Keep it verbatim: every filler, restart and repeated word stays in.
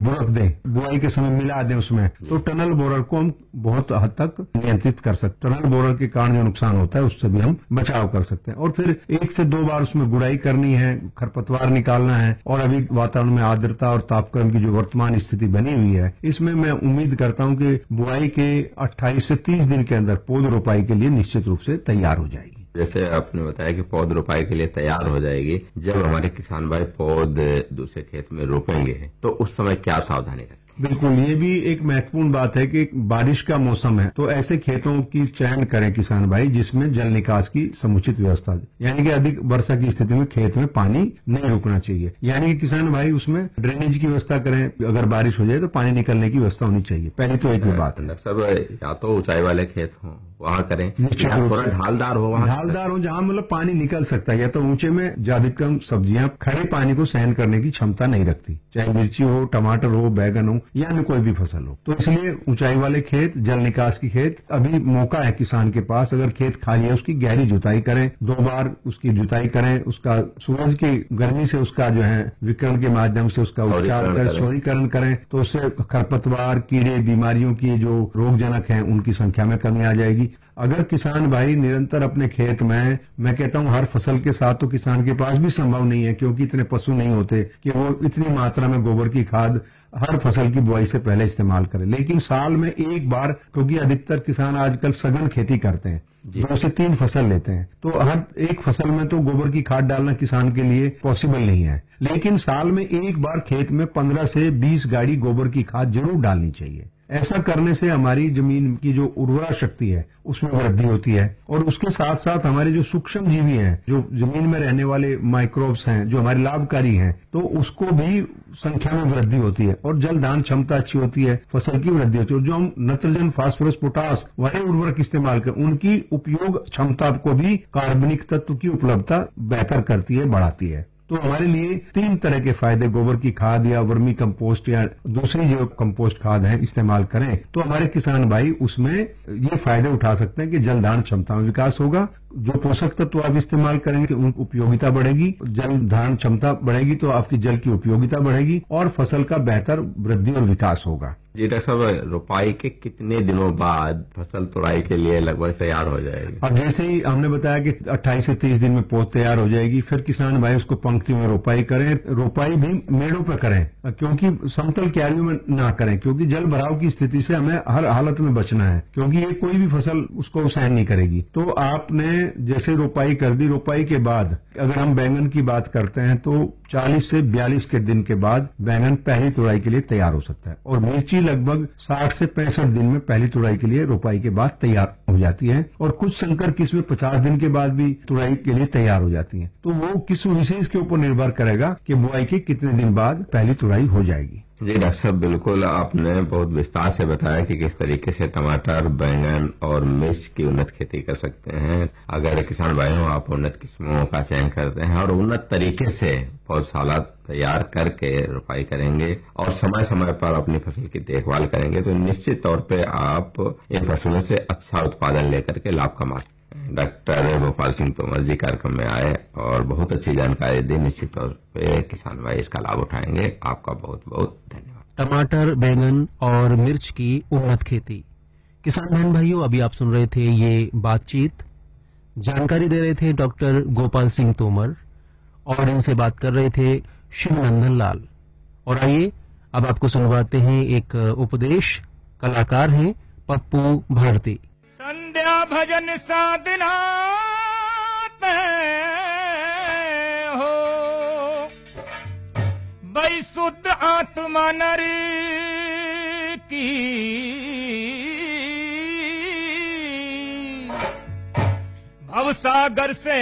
बुरक दें, बुआई के समय मिला दें उसमें, तो टनल बोरर को हम बहुत हद तक नियंत्रित कर सकते हैं। टनल बोरर के कारण जो नुकसान होता है उससे भी हम बचाव कर सकते हैं। और फिर एक से दो बार उसमें गुड़ाई करनी है, खरपतवार निकालना है। और अभी वातावरण में आर्द्रता और तापक्रम की जो वर्तमान स्थिति बनी हुई है, इसमें मैं उम्मीद करता हूं कि बुआई के अट्ठाईस से तीस दिन के अंदर पौध रोपाई के लिए निश्चित रूप से तैयार हो जाएगी। जैसे आपने बताया कि पौध रोपाई के लिए तैयार हो जाएगी, जब हमारे किसान भाई पौध दूसरे खेत में रोपेंगे तो उस समय क्या सावधानी रखें? बिल्कुल, ये भी एक महत्वपूर्ण बात है कि बारिश का मौसम है, तो ऐसे खेतों की चयन करें किसान भाई जिसमें जल निकास की समुचित व्यवस्था, यानी कि अधिक वर्षा की स्थिति में खेत में पानी नहीं रुकना चाहिए। यानी कि किसान भाई उसमें ड्रेनेज की व्यवस्था करें, अगर बारिश हो जाए तो पानी निकलने की व्यवस्था होनी चाहिए। पहले तो एक ही बात है सब, या तो ऊंचाई वाले खेत हों वहां करें, निश्चित रूप से ढालदार हो, वहां ढालदार हो जहां मतलब पानी निकल सकता है। या तो ऊंचे में ज्यादातर सब्जियां खड़े पानी को सहन करने की क्षमता नहीं रखती, चाहे मिर्ची हो, टमाटर हो, बैगन हो या अन्य कोई भी फसल हो। तो इसलिए ऊंचाई वाले खेत, जल निकास की खेत, अभी मौका है किसान के पास। अगर खेत खाली है उसकी गहरी जुताई करें, दो बार उसकी जुताई करें, उसका सूरज की गर्मी से उसका जो है विकिरण के माध्यम से उसका उपचार करें, सौरीकरण करें, तो उससे खरपतवार, कीड़े, बीमारियों की जो रोगजनक हैं उनकी संख्या में कमी आ जाएगी। अगर किसान भाई निरंतर अपने खेत में, मैं कहता हूं हर फसल के साथ तो किसान के पास भी संभव नहीं है, क्योंकि इतने पशु नहीं होते कि वो इतनी मात्रा में गोबर की खाद हर फसल की बुआई से पहले इस्तेमाल करें। लेकिन साल में एक बार, क्योंकि अधिकतर किसान आजकल सघन खेती करते हैं, दो से तीन फसल लेते हैं, तो हर एक फसल में तो गोबर की खाद डालना किसान के लिए पॉसिबल नहीं है। लेकिन साल में एक बार खेत में पंद्रह से बीस गाड़ी गोबर की खाद जरूर डालनी चाहिए। ऐसा करने से हमारी जमीन की जो उर्वरा शक्ति है उसमें वृद्धि होती है, और उसके साथ साथ हमारे जो सूक्ष्म जीवी हैं, जो जमीन में रहने वाले माइक्रोब्स हैं, जो हमारे लाभकारी हैं, तो उसको भी संख्या में वृद्धि होती है और जल धारण क्षमता अच्छी होती है, फसल की वृद्धि होती है। और जो हम नत्रजन, फास्फोरस, पोटास वाले उर्वरक इस्तेमाल कर उनकी उपयोग क्षमता को भी कार्बनिक तत्व की उपलब्धता बेहतर करती है, बढ़ाती है। तो हमारे लिए तीन तरह के फायदे, गोबर की खाद या वर्मी कंपोस्ट या दूसरी जो कंपोस्ट खाद है इस्तेमाल करें, तो हमारे किसान भाई उसमें ये फायदे उठा सकते हैं कि जल धारण क्षमता में विकास होगा। जो पोषक तत्व आप इस्तेमाल करेंगे उनकी उपयोगिता बढ़ेगी, जल धारण क्षमता बढ़ेगी तो आपकी जल की उपयोगिता बढ़ेगी और फसल का बेहतर वृद्धि और विकास होगा। जी डॉक्टर साहब, रोपाई के कितने दिनों बाद फसल तुड़ाई के लिए लगभग तैयार हो जाएगी? अब जैसे ही हमने बताया कि अट्ठाईस से तीस दिन में पौध तैयार हो जाएगी, फिर किसान भाई उसको पंक्ति में रोपाई करें। रोपाई भी मेड़ों पर करें, क्योंकि समतल क्यारियों में ना करें, क्योंकि जल भराव की स्थिति से हमें हर हालत में बचना है, क्योंकि ये कोई भी फसल उसको सहन नहीं करेगी। तो आपने जैसे रोपाई कर दी, रोपाई के बाद अगर हम बैंगन की बात करते हैं तो चालीस से बयालीस के दिन के बाद बैंगन पहली तुड़ाई के लिए तैयार हो सकता है, और मिर्ची लगभग साठ से पैंसठ दिन में पहली तुड़ाई के लिए रोपाई के बाद तैयार हो जाती है, और कुछ संकर किस्में पचास दिन के बाद भी तुड़ाई के लिए तैयार हो जाती हैं। तो वो किस्म विशेष के ऊपर निर्भर करेगा कि बुआई के कितने दिन बाद पहली तुड़ाई हो जाएगी। जी डॉक्टर साहब, बिल्कुल आपने बहुत विस्तार से बताया कि किस तरीके से टमाटर, बैंगन और मिर्च की उन्नत खेती कर सकते हैं। अगर किसान भाइयों आप उन्नत किस्मों का चयन करते हैं और उन्नत तरीके से पौधशाला तैयार करके रोपाई करेंगे और समय समय पर अपनी फसल की देखभाल करेंगे तो निश्चित तौर पे आप इन फसलों से अच्छा उत्पादन लेकर के लाभ कमा सकते हैं। डॉक्टर गोपाल सिंह तोमर जी कार्यक्रम में आए और बहुत अच्छी जानकारी दी। निश्चित तौर पे किसान भाई इसका लाभ उठाएंगे। आपका बहुत बहुत धन्यवाद। टमाटर, बैंगन और मिर्च की उन्नत खेती। किसान बहन भाइयों, अभी आप सुन रहे थे ये बातचीत, जानकारी दे रहे थे डॉक्टर गोपाल सिंह तोमर और इनसे बात कर रहे थे शिवनंदन लाल। और आइए अब आपको सुनवाते हैं एक उपदेश। कलाकार हैं पप्पू भारती। संध्या भजन साधना हो बई शुद्ध आत्मा नर की भवसागर से